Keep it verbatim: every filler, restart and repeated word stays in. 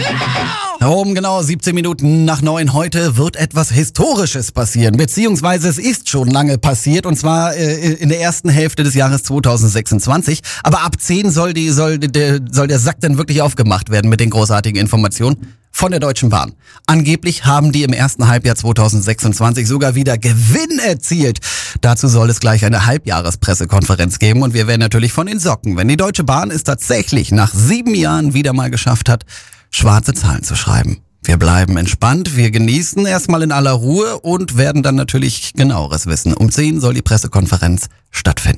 Um genau siebzehn Minuten nach neun heute wird etwas Historisches passieren, beziehungsweise es ist schon lange passiert, und zwar äh, in der ersten Hälfte des Jahres zweitausendsechsundzwanzig. Aber ab zehn soll, die, soll, der, soll der Sack dann wirklich aufgemacht werden mit den großartigen Informationen von der Deutschen Bahn. Angeblich haben die im ersten Halbjahr zweitausendsechsundzwanzig sogar wieder Gewinn erzielt. Dazu soll es gleich eine Halbjahrespressekonferenz geben, und wir werden natürlich von den Socken, wenn die Deutsche Bahn es tatsächlich nach sieben Jahren wieder mal geschafft hat, schwarze Zahlen zu schreiben. Wir bleiben entspannt, wir genießen erstmal in aller Ruhe und werden dann natürlich genaueres wissen. Um zehn soll die Pressekonferenz stattfinden.